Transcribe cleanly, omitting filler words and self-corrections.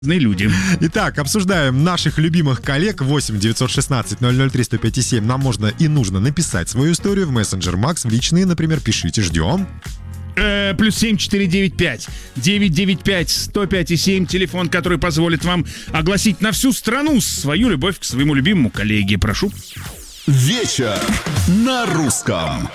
люди. Итак, обсуждаем наших любимых коллег. 8 916 003 105 7. Нам можно и нужно написать свою историю в мессенджер Макс, в личные, например, пишите, ждем. +7 495 995 105 7. Телефон, который позволит вам огласить на всю страну свою любовь к своему любимому коллеге. Прошу. Вечер на русском.